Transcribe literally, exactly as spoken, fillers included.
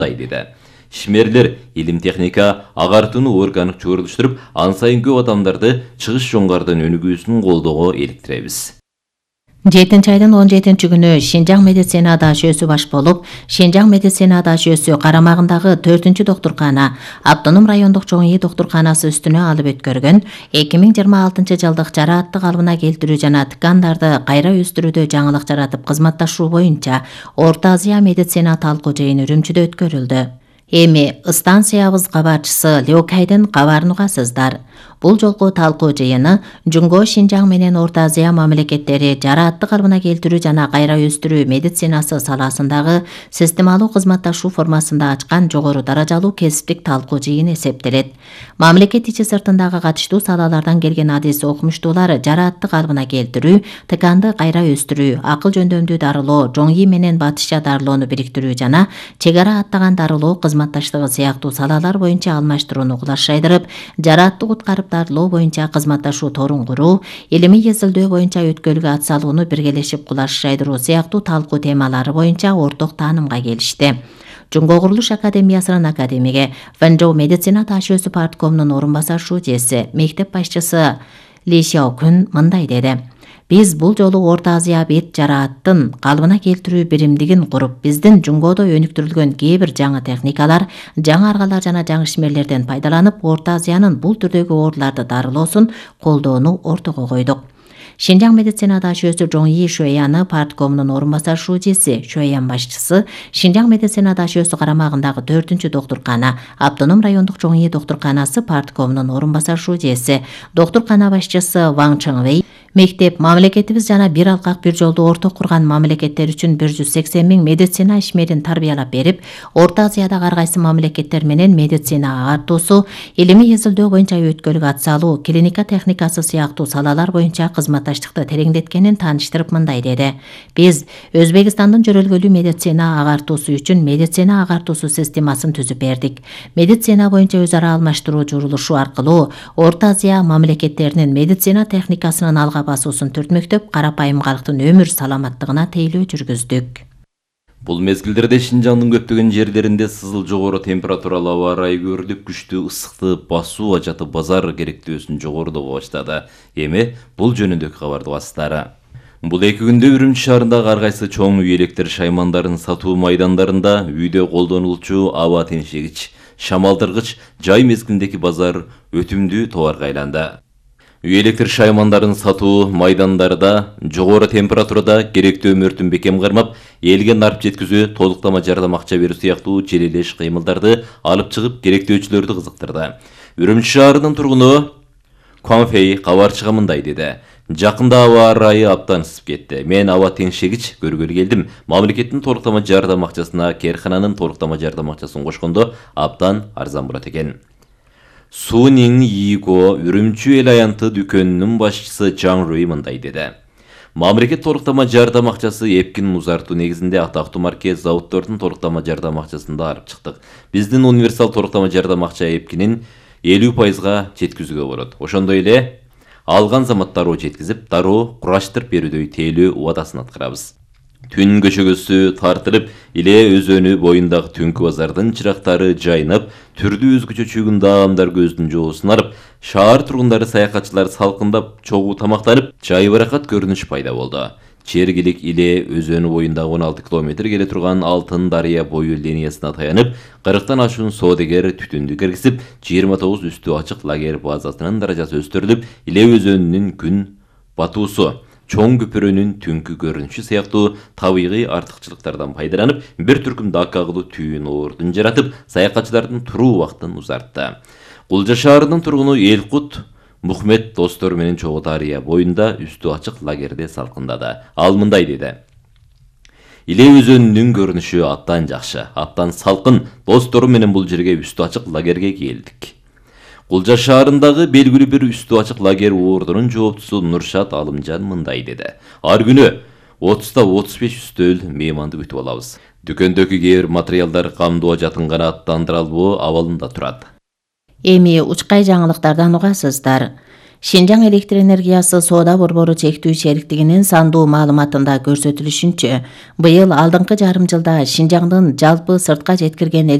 dedi. Ишмерлер илим техника агартууну органик чогулуштуруп, ан сайын көп адамдарды чыгыш жоңгардын өнүгүүсүн колдоого иликтиребиз. жетинчи айдын он жетинчи күнү Шинжаң медицина дашөөсү баш болуп, Шинжаң медицина дашөөсү карамагындагы төртүнчү доктуркана, Автоном райондук чоң ий доктурканасы үстүнө алып өткөргөн эки миң жыйырма алтынчы жылдык жараатты калыбына келтирүү жана ткандарды кайра өстүрүүдө жаңылык жаратып кызматташуу боюнча Орто Азия медицина талкуу жыйыны Үрүмчүдө өткөрүлдү. Эми станциябыз кабарчысы Лёкайдын кабарын угасыздар. Бул жолку талкуу жыйыны Жуңго Шинжаң менен Орто Азия мамлекеттери жараатты калыбына келтирүү жана кайра өстүрүү медицинасы саласындагы системалуу кызматташуу формасында ачкан жогору даражалуу кесиптик талкуу жыйыны эсептелет. Мамлекет ичи сыртындагы катыштуу салалардан келген адис окумуштуулар жараатты калыбына келтирүү, тканды кайра өстүрүү, акыл жөндөмдүү дарылоо, жоң ий менен батышча дарылоону бириктирүү жана чек ара аттаган дарылоо кызматташтыгы сыяктуу салалар боюнча алмаштырууну кулаш жайдырып, жараатты куткарып дарылоо боюнча кызматташуу торун куруу, илимий изилдөө боюнча өткөлгө ат салууну биргелешип кулаш жайдыруу сыяктуу талкуу темалары боюнча орток таанымга келишти. Жуңго Курулуш академиясынын академиги, Вэнжоу медицина дашөөсү парткомунун орун басар шуудеси, мектеп башчысы Ли Сяокун мындай деди. Биз бул жолу Орто Азия бет жарааттын калыбына келтирүү биримдигин куруп, биздин Жуңгодо өнүктүрүлгөн кээ бир жаңы техникалар, жаңы аргалар жана жаңы ишмерлерден пайдаланып, Орто Азиянын бул түрдөгү ооруларды дарылоосун колдоону ортого койдук. Шинжаң медицина дашөөсү Жоң ий Шуэяны парткомунун орун басар шуудеси, Шуэян башчысы, Шинжаң медицина дашөөсү карамагындагы төртүнчү доктуркана, Автоном райондук Жоң ий доктурканасы парткомунун орун басар шуудеси, доктуркана башчысы Ваң Чыңвей, мектеп, мамлекетибиз жана бир алкак бир жолду орток курган мамлекеттер үчүн бир жүз сексен миң медицина ишмерин тарбиялап берип, Орто Азиядагы ар кайсы мамлекеттер менен медицина агартуусу, илимий изилдөө боюнча өткөлгө ат салуу, клиника техникасы сыяктуу салалар боюнча кызматташтыкты тереңдеткенин тааныштырып мындай деди. Биз Өзбекстандын жөрөлгөлүү медицина агартуусу үчүн медицина агартуусу системасын түзүп бердик. Медицина боюнча өз ара алмаштыруу журулушу аркылуу Орто Азия мамлекеттеринин медицина техникасынын алга басуусун түртмөктөп, карапайым калктын өмүр саламаттыгына тейлөө жүргүздүк. Бул мезгилдерде Шинжаңдын көптөгөн жерлеринде сызыл жогору температуралуу аба ырайы көрүлүп, күчтүү ысыкты басуу ажаты базар керектөөсүн жогорулоо баштады. Эми бул жөнүндөгү кабарды бастары. Бул эки күндө Үрүмчү шаарындагы ар кайсы чоң үй электр шаймандарын сатуу майдандарында үйдө колдонулчу аба теңшегич, шамалдыргыч жай мезгилиндеги базар өтүмдүү товарга айланды. Үй электр шаймандарын сатуу майдандарда жогору температурада керектүү өмүртүн бекем кармап, элге нарып жеткизүү, толуктама жардам акча берүү сыяктуу желелеш кыймылдарды алып чыгып, керектөөчүлөрдү кызыктырды. Үрүмчү шаарынын тургуну Конфей кабарчыга мындай деди. Жакында аба ырайы абдан ысып кетти. Мен аба теңшегич көргөлү келдим. Мамлекеттин толуктама жардам акчасына кээркананын толуктама жардам акчасын кошкондо абдан арзан болот экен. Сунин Иго Үрүмчү эл аянты дүкөнүнүн башчысы Жан Руи мындай деди. Мамлекет толуктама жардам акчасы эпкин музартуу негизинде атактуу марке заводдордун толуктама жардам акчасын да алып чыктык. Биздин универсал толуктама жардам акча эпкинин элүү пайызга жеткизүүгө болот. Ошондой эле алган замат дароо жеткизип, дароо кураштырып берүүдөй тейлөө убадасын аткарабыз. Түн көчөгөсү тартылып, Иле өзөнү боюндагы түнкү базардын чырактары жайнап, түрдүү өзгөчө чөгүндө адамдар көздүн жоосун арып, шаар тургундары саякатчылар салкындап, чогуу тамактанып, жай баракат көрүнүш пайда болду. Чергилик Иле өзөнү боюндагы он алты километр келе турган Алтын дарыя бою линиясына таянып, кырктан ашуун соодагер түтүндү киргизип, жыйырма тогуз үстү ачык лагерь базасынын даражасы өстүрүлүп, Иле өзөнүнүн күн батуусу, чоң көпүрөнүн түнкү көрүнүшү сыяктуу табигый артыкчылыктардан пайдаланып, бир түркүм дакка кылуу түйүн ордун жаратып, саякатчылардын туруу убактын узартты. Кулжа шаарынын тургуну Элкут Мухмед достору менен чогуу дарыя боюнда үстү ачык лагерде салкындады. Ал мындай деди. Иле өзөнүнүн көрүнүшү абдан жакшы, абдан салкын, достору менен бул жерге үстү ачык лагерге келдик. Кулжа шаарындагы белгилүү бир үстү ачык лагерь ордунун жооптусу Нуршат Алымжан мындай деди. Ар күнү отузда отуз беш үстөл мейманды күтүп алабыз. Дүкөндөгү кээ бир материалдар камдоо жатын гана аттандыра албоо абалында турат. Эми учкай жаңылыктардан угасыздар. Шинжаң электр энергиясы соода борбору чектүү шериктигинин сандуу маалыматында көрсөтүлүшүнчө, быйыл алдыңкы жарым жылда Шинжаңдын жалпы сыртка жеткирген